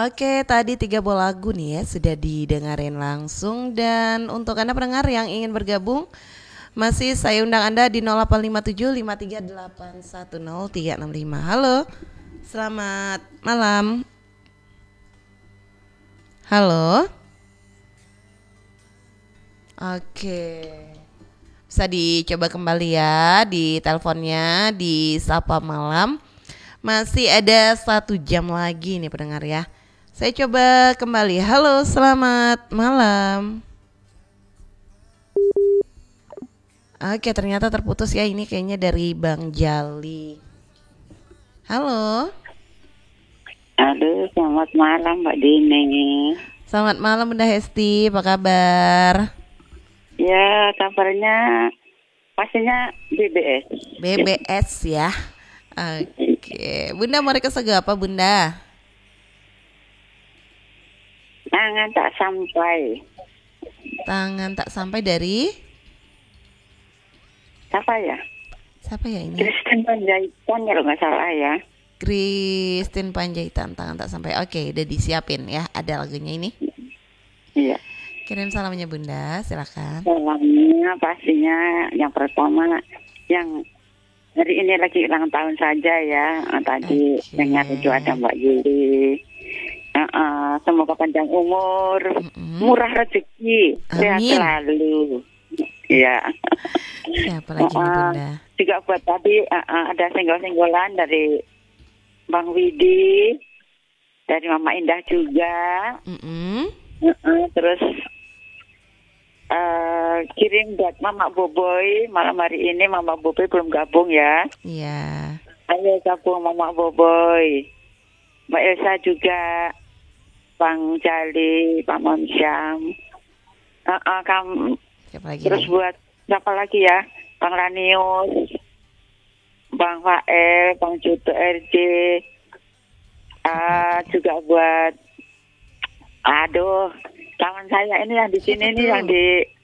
Oke, tadi 3 buah lagu nih ya sudah didengarin langsung dan untuk Anda pendengar yang ingin bergabung masih saya undang Anda di 0857 53810365. Halo. Selamat malam. Halo. Oke. Bisa dicoba kembali ya di teleponnya di Sapa Malam. Masih ada 1 jam lagi nih pendengar ya. Saya coba kembali. Halo, selamat malam. Oke, ternyata terputus ya. Ini kayaknya dari Bang Jali. Halo. Aduh, selamat malam Mbak Dini. Selamat malam Bunda Hesti, apa kabar? Ya, kabarnya pastinya BBS. BBS ya. Oke, Bunda mau request lagu apa Bunda? Tangan tak sampai. Tangan tak sampai dari Siapa ya? siapa ya ini? Kristen Panjaitan kalau nggak salah ya. Christine Panjaitan, tangan tak sampai. Oke, udah disiapin ya. Ada lagunya ini. Iya. Kirim salamnya Bunda, silakan. Salamnya pastinya yang pertama yang hari ini lagi ulang tahun saja ya. Tadi Oke. dengar itu ada Mbak Yuli. Semoga panjang umur, murah rezeki, sehat Amin. selalu. Iya. Siapa lagi nih Bunda? Juga buat tadi ada senggol-senggolan dari Bang Widi, dari Mama Indah juga. Terus kirim buat Mama Boboy. Malam hari ini Mama Boboy belum gabung ya. Iya. Ayo gabung Mama Boboy. Mbak Elsa juga, Bang Jali, Pak Monsyam. Siapa lagi Terus nih? buat siapa lagi ya? Bang Ranius, Bang Fael, Bang Juto RJ. Juga buat kawan saya ini yang di sini nih, yang di